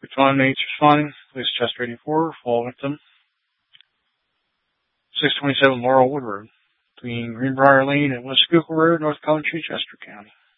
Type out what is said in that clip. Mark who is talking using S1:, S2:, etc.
S1: 1 8 responding. Police Chester 84, fall victim. 627 Laurel Wood Road, between Greenbrier Lane and West Schuylkill Road, North Coventry, Chester County.